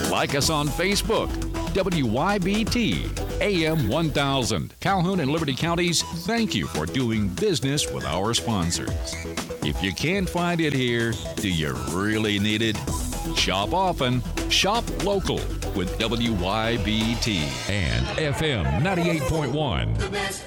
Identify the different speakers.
Speaker 1: Like us on Facebook. WYBT AM 1000. Calhoun and Liberty Counties, thank you for doing business with our sponsors. If you can't find it here, do you really need it? Shop often, shop local with WYBT and FM 98.1.
Speaker 2: The best